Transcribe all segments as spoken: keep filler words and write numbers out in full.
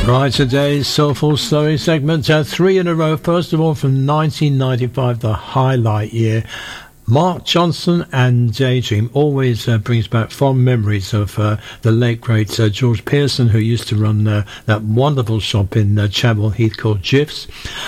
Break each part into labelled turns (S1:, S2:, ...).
S1: Right, today's Soulful Story segment, uh, three in a row. First of all, from nineteen ninety-five, the highlight year. Mark Johnson and Daydream always uh, brings back fond memories of uh, the late great uh, George Pearson, who used to run uh, that wonderful shop in uh, Chapel Heath called Jiff's,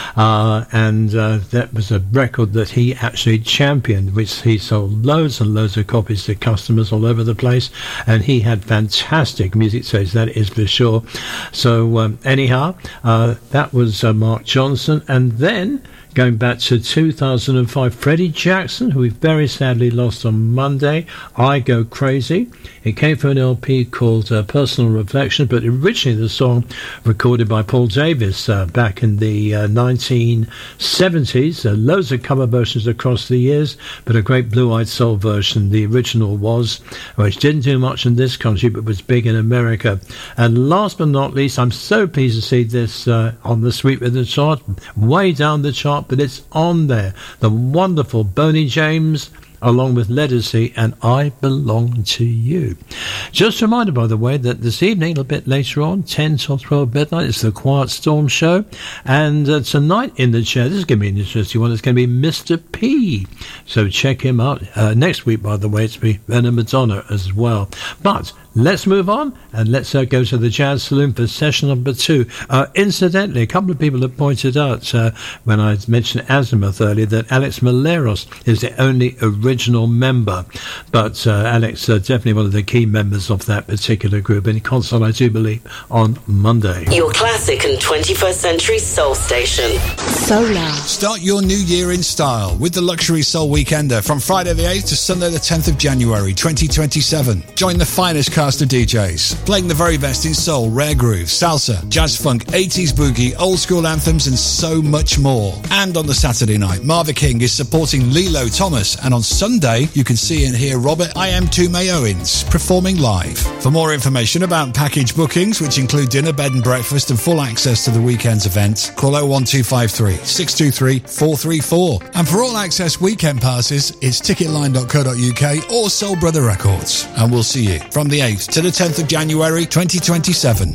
S1: uh, and uh, that was a record that he actually championed, which he sold loads and loads of copies to customers all over the place, and he had fantastic music taste, that is for sure. So um, anyhow, uh, that was uh, Mark Johnson, and then going back to two thousand five, Freddie Jackson, who we very sadly lost on Monday, I Go Crazy. It came from an L P called uh, Personal Reflection, but originally the song recorded by Paul Davis uh, back in the uh, nineteen seventies. Uh, loads of cover versions across the years, but a great Blue-Eyed Soul version, the original was, which didn't do much in this country, but was big in America. And last but not least, I'm so pleased to see this uh, on the Sweet Rhythm chart, way down the chart, but it's on there. The wonderful Boney James, along with Ledisi and I Belong to You. Just a reminder, by the way, that this evening, a little bit later on, ten till twelve midnight, it's the Quiet Storm Show. And uh, tonight in the chair, this is going to be an interesting one, it's going to be Mister P. So check him out. Uh, next week, by the way, it's going to be Venom Madonna as well. But let's move on and let's uh, go to the Jazz Saloon for session number two. Uh, incidentally, a couple of people have pointed out uh, when I mentioned Azimuth earlier that Alex Maleros is the only original member. But uh, Alex uh, definitely one of the key members of that particular group. In concert, I do believe, on Monday.
S2: Your classic and twenty-first century soul station. Solar.
S3: Start your new year in style with the Luxury Soul Weekender from Friday the eighth to Sunday the tenth of January twenty twenty-seven. Join the finest cast of D Js, playing the very best in soul, rare groove, salsa, jazz funk, eighties boogie, old school anthems, and so much more. And on the Saturday night, Marva King is supporting Lilo Thomas, and on Sunday, you can see and hear Robert I M two May Owens performing live. For more information about package bookings, which include dinner, bed and breakfast, and full access to the weekend's events, call oh one two five three, six two three, four three four. And for all access weekend passes, it's ticketline dot co dot uk or Soul Brother Records. And we'll see you from the eighth to the tenth of January twenty twenty-seven.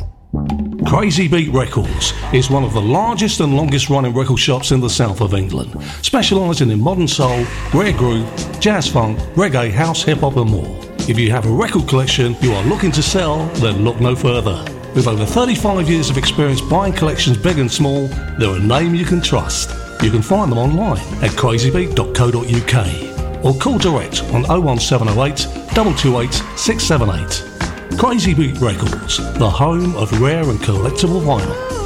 S4: Crazy Beat Records is one of the largest and longest running record shops in the south of England, specialising in modern soul, rare groove, jazz funk, reggae, house, hip hop and more. If you have a record collection you are looking to sell, then look no further. With over thirty-five years of experience buying collections big and small, they're a name you can trust. You can find them online at crazy beat dot co dot uk or call direct on oh one seven oh eight, two two eight, six seven eight. Crazy Beat Records, the home of rare and collectible vinyl.